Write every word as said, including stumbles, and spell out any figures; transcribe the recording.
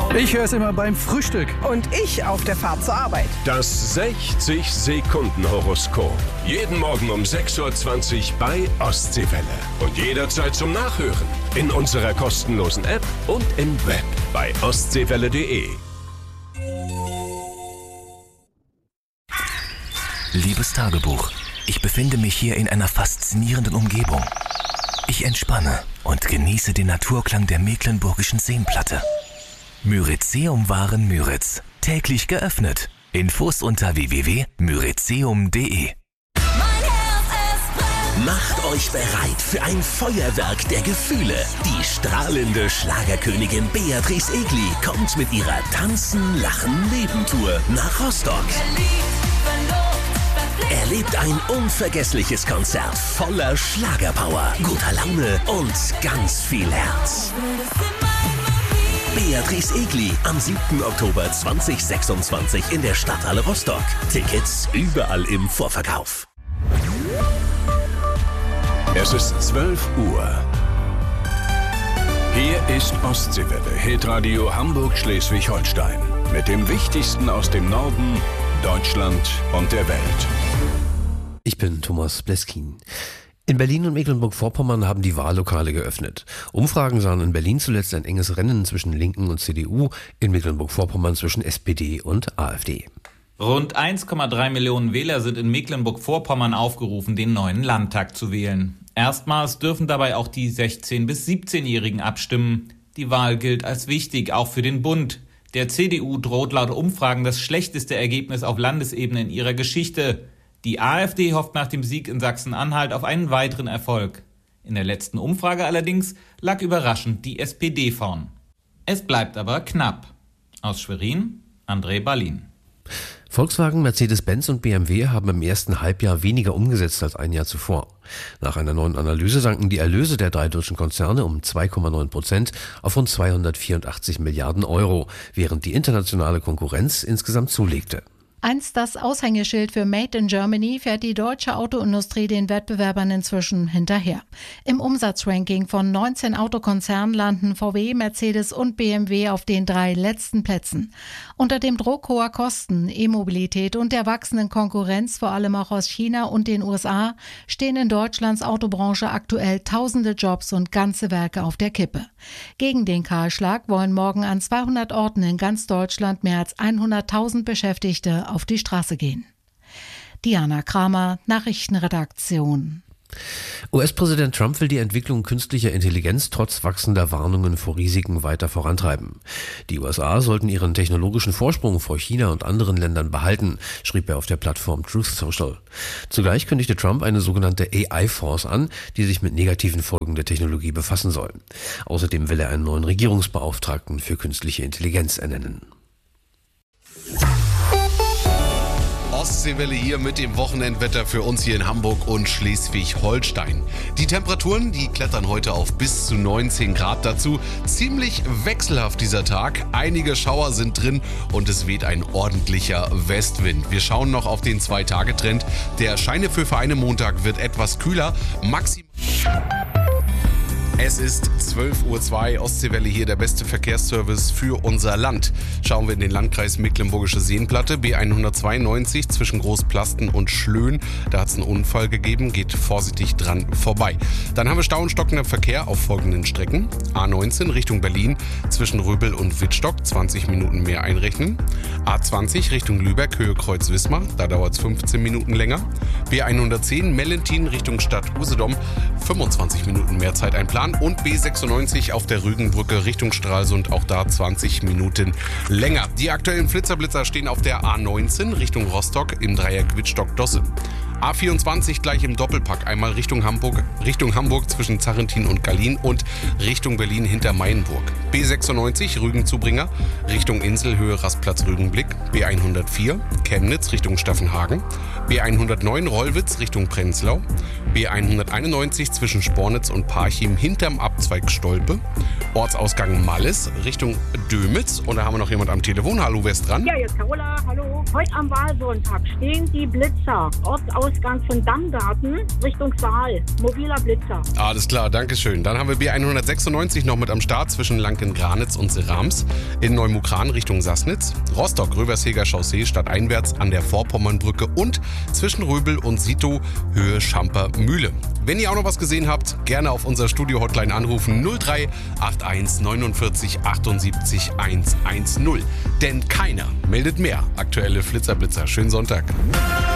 Ich höre es immer beim Frühstück. Und ich auf der Fahrt zur Arbeit. Das sechzig Sekunden Horoskop. Jeden Morgen um sechs Uhr zwanzig bei Ostseewelle. Und jederzeit zum Nachhören in unserer kostenlosen App und im Web bei ostseewelle punkt de. Liebes Tagebuch, ich befinde mich hier in einer faszinierenden Umgebung. Ich entspanne und genieße den Naturklang der mecklenburgischen Seenplatte. Myrizeum Waren Müritz. Täglich geöffnet. Infos unter w w w punkt myrizeum punkt de. Macht euch bereit für ein Feuerwerk der Gefühle. Die strahlende Schlagerkönigin Beatrice Egli kommt mit ihrer Tanzen, Lachen, Leben-Tour nach Rostock. Erlebt ein unvergessliches Konzert voller Schlagerpower, guter Laune und ganz viel Herz. Beatrice Egli am siebten Oktober zweitausendsechsundzwanzig in der Stadthalle Rostock. Tickets überall im Vorverkauf. Es ist zwölf Uhr. Hier ist Ostseewelle, Hitradio Hamburg-Schleswig-Holstein. Mit dem Wichtigsten aus dem Norden, Deutschland und der Welt. Ich bin Thomas Bleskin. In Berlin und Mecklenburg-Vorpommern haben die Wahllokale geöffnet. Umfragen sahen in Berlin zuletzt ein enges Rennen zwischen Linken und C D U, in Mecklenburg-Vorpommern zwischen S P D und AfD. Rund eins Komma drei Millionen Wähler sind in Mecklenburg-Vorpommern aufgerufen, den neuen Landtag zu wählen. Erstmals dürfen dabei auch die sechzehn- bis siebzehnjährigen abstimmen. Die Wahl gilt als wichtig, auch für den Bund. Der C D U droht laut Umfragen das schlechteste Ergebnis auf Landesebene in ihrer Geschichte. Die AfD hofft nach dem Sieg in Sachsen-Anhalt auf einen weiteren Erfolg. In der letzten Umfrage allerdings lag überraschend die S P D vorn. Es bleibt aber knapp. Aus Schwerin, André Ballin. Volkswagen, Mercedes-Benz und B M W haben im ersten Halbjahr weniger umgesetzt als ein Jahr zuvor. Nach einer neuen Analyse sanken die Erlöse der drei deutschen Konzerne um zwei Komma neun Prozent auf rund zweihundertvierundachtzig Milliarden Euro, während die internationale Konkurrenz insgesamt zulegte. Einst das Aushängeschild für Made in Germany fährt die deutsche Autoindustrie den Wettbewerbern inzwischen hinterher. Im Umsatzranking von neunzehn Autokonzernen landen V W, Mercedes und B M W auf den drei letzten Plätzen. Unter dem Druck hoher Kosten, E-Mobilität und der wachsenden Konkurrenz, vor allem auch aus China und den U S A, stehen in Deutschlands Autobranche aktuell tausende Jobs und ganze Werke auf der Kippe. Gegen den Kahlschlag wollen morgen an zweihundert Orten in ganz Deutschland mehr als hunderttausend Beschäftigte auf die Straße gehen. Diana Kramer, Nachrichtenredaktion. U S-Präsident Trump will die Entwicklung künstlicher Intelligenz trotz wachsender Warnungen vor Risiken weiter vorantreiben. Die U S A sollten ihren technologischen Vorsprung vor China und anderen Ländern behalten, schrieb er auf der Plattform Truth Social. Zugleich kündigte Trump eine sogenannte A I-Force an, die sich mit negativen Folgen der Technologie befassen soll. Außerdem will er einen neuen Regierungsbeauftragten für künstliche Intelligenz ernennen. Ostseewelle hier mit dem Wochenendwetter für uns hier in Hamburg und Schleswig-Holstein. Die Temperaturen, die klettern heute auf bis zu neunzehn Grad dazu. Ziemlich wechselhaft dieser Tag. Einige Schauer sind drin und es weht ein ordentlicher Westwind. Wir schauen noch auf den Zwei-Tage-Trend. Der Scheinefö für einen Montag wird etwas kühler. Maximal. Es ist zwölf Uhr zwei, Ostseewelle hier, der beste Verkehrsservice für unser Land. Schauen wir in den Landkreis Mecklenburgische Seenplatte, B hundertzweiundneunzig zwischen Großplasten und Schlön. Da hat es einen Unfall gegeben, geht vorsichtig dran vorbei. Dann haben wir Stau und stockender Verkehr auf folgenden Strecken. A neunzehn Richtung Berlin zwischen Röbel und Wittstock, zwanzig Minuten mehr einrechnen. A zwanzig Richtung Lübeck, Höhe Kreuz-Wismar, da dauert es fünfzehn Minuten länger. B hundertzehn Mellentin Richtung Stadt Usedom, fünfundzwanzig Minuten mehr Zeit einplanen. Und B sechsundneunzig auf der Rügenbrücke Richtung Stralsund, auch da zwanzig Minuten länger. Die aktuellen Flitzerblitzer stehen auf der A neunzehn Richtung Rostock im Dreieck Wittstock-Dosse. A vierundzwanzig gleich im Doppelpack, einmal Richtung Hamburg, Richtung Hamburg zwischen Zarrentin und Gallien und Richtung Berlin hinter Mainburg. B sechsundneunzig Rügenzubringer Richtung Insel, Höhe Rastplatz Rügenblick. B hundertvier Chemnitz Richtung Staffenhagen. B hundertneun Rollwitz Richtung Prenzlau. B hunderteinundneunzig zwischen Spornitz und Parchim hinterm Abzweig Stolpe. Ortsausgang Malles Richtung Dömitz. Und da haben wir noch jemand am Telefon. Hallo, wer ist dran? Ja, jetzt Carola, hallo. Heute am Wahlsonntag stehen die Blitzer. Ortsausgang von Dammgarten Richtung Saal. Mobiler Blitzer. Alles klar, danke schön. Dann haben wir B hundertsechsundneunzig noch mit am Start zwischen Lank in Granitz und Serams, in Neumukran Richtung Sassnitz, Rostock Röversheger Chaussee stadteinwärts an der Vorpommernbrücke und zwischen Röbel und Sito Höhe Schamper Mühle. Wenn ihr auch noch was gesehen habt, gerne auf unser Studio-Hotline anrufen null drei acht eins neunundvierzig achtundsiebzig hundertzehn. Denn keiner meldet mehr. Aktuelle Flitzerblitzer. Schönen Sonntag.